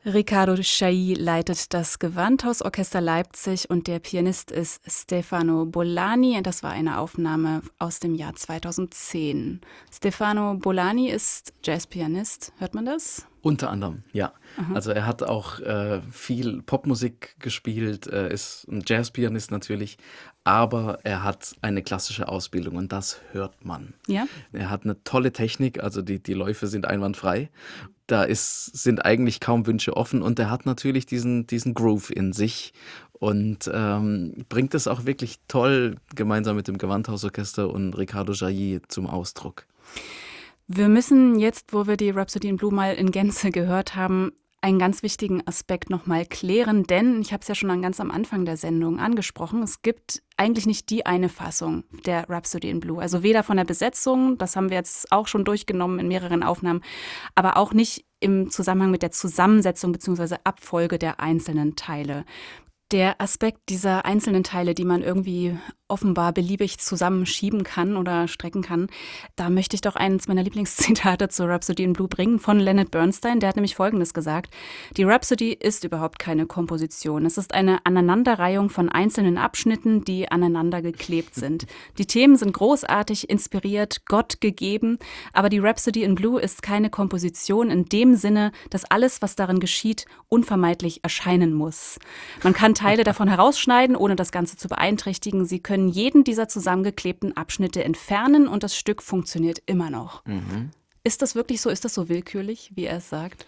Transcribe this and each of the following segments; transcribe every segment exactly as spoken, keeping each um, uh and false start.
Riccardo Chailly leitet das Gewandhausorchester Leipzig und der Pianist ist Stefano Bollani. Das war eine Aufnahme aus dem Jahr zweitausendzehn. Stefano Bollani ist Jazzpianist, hört man das? Unter anderem, ja. Aha. Also er hat auch äh, viel Popmusik gespielt, äh, ist ein Jazzpianist natürlich, aber er hat eine klassische Ausbildung und das hört man. Ja? Er hat eine tolle Technik, also die, die Läufe sind einwandfrei. Da ist, sind eigentlich kaum Wünsche offen und er hat natürlich diesen, diesen Groove in sich und ähm, bringt es auch wirklich toll gemeinsam mit dem Gewandhausorchester und Riccardo Chailly zum Ausdruck. Wir müssen jetzt, wo wir die Rhapsody in Blue mal in Gänze gehört haben, einen ganz wichtigen Aspekt nochmal klären, denn ich habe es ja schon ganz am Anfang der Sendung angesprochen, es gibt eigentlich nicht die eine Fassung der Rhapsody in Blue. Also weder von der Besetzung, das haben wir jetzt auch schon durchgenommen in mehreren Aufnahmen, aber auch nicht im Zusammenhang mit der Zusammensetzung bzw. Abfolge der einzelnen Teile. Der Aspekt dieser einzelnen Teile, die man irgendwie offenbar beliebig zusammenschieben kann oder strecken kann, da möchte ich doch eines meiner Lieblingszitate zur Rhapsody in Blue bringen von Leonard Bernstein. Der hat nämlich Folgendes gesagt: Die Rhapsody ist überhaupt keine Komposition. Es ist eine Aneinanderreihung von einzelnen Abschnitten, die aneinander geklebt sind. Die Themen sind großartig, inspiriert, Gott gegeben, aber die Rhapsody in Blue ist keine Komposition in dem Sinne, dass alles, was darin geschieht, unvermeidlich erscheinen muss. Man kann Teile davon herausschneiden, ohne das Ganze zu beeinträchtigen. Sie können jeden dieser zusammengeklebten Abschnitte entfernen und das Stück funktioniert immer noch. Mhm. Ist das wirklich so? Ist das so willkürlich, wie er es sagt?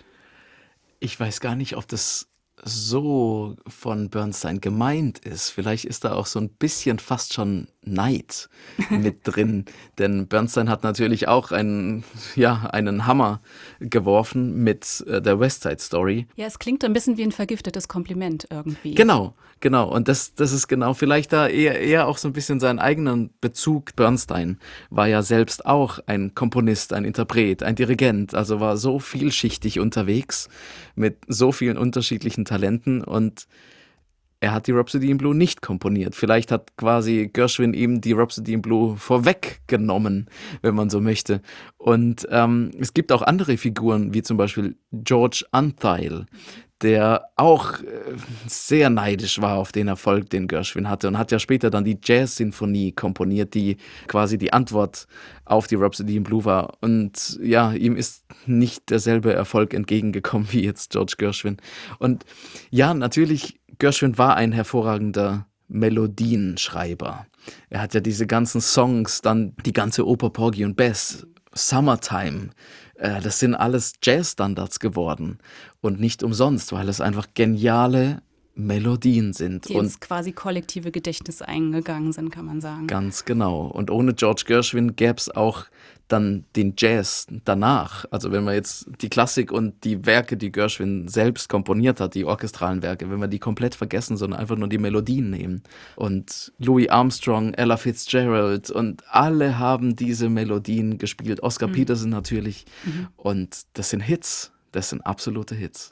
Ich weiß gar nicht, ob das so von Bernstein gemeint ist. Vielleicht ist da auch so ein bisschen fast schon Neid mit drin. Denn Bernstein hat natürlich auch einen, ja, einen Hammer geworfen mit äh, der West Side Story. Ja, es klingt ein bisschen wie ein vergiftetes Kompliment irgendwie. Genau, genau. Und das, das ist genau vielleicht da eher, eher auch so ein bisschen seinen eigenen Bezug. Bernstein war ja selbst auch ein Komponist, ein Interpret, ein Dirigent. Also war so vielschichtig unterwegs mit so vielen unterschiedlichen Talenten und er hat die Rhapsody in Blue nicht komponiert. Vielleicht hat quasi Gershwin ihm die Rhapsody in Blue vorweggenommen, wenn man so möchte. Und ähm, es gibt auch andere Figuren, wie zum Beispiel George Antheil, der auch äh, sehr neidisch war auf den Erfolg, den Gershwin hatte und hat ja später dann die Jazz-Sinfonie komponiert, die quasi die Antwort auf die Rhapsody in Blue war. Und ja, ihm ist nicht derselbe Erfolg entgegengekommen wie jetzt George Gershwin. Und ja, natürlich, Gershwin war ein hervorragender Melodienschreiber. Er hat ja diese ganzen Songs, dann die ganze Oper Porgy und Bess, Summertime, äh, das sind alles Jazzstandards geworden. Und nicht umsonst, weil es einfach geniale Melodien sind. Die und ins quasi kollektive Gedächtnis eingegangen sind, kann man sagen. Ganz genau. Und ohne George Gershwin gäbe es auch dann den Jazz danach. Also wenn man jetzt die Klassik und die Werke, die Gershwin selbst komponiert hat, die orchestralen Werke, wenn wir die komplett vergessen, sondern einfach nur die Melodien nehmen. Und Louis Armstrong, Ella Fitzgerald und alle haben diese Melodien gespielt. Oscar mhm. Peterson natürlich. Mhm. Und das sind Hits. Das sind absolute Hits.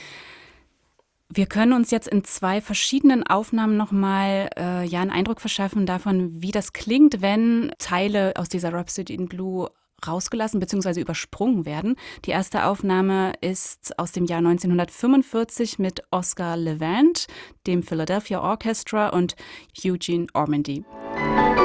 Wir können uns jetzt in zwei verschiedenen Aufnahmen nochmal äh, ja, einen Eindruck verschaffen davon, wie das klingt, wenn Teile aus dieser Rhapsody in Blue rausgelassen bzw. übersprungen werden. Die erste Aufnahme ist aus dem Jahr neunzehnhundertfünfundvierzig mit Oscar Levant, dem Philadelphia Orchestra und Eugene Ormandy.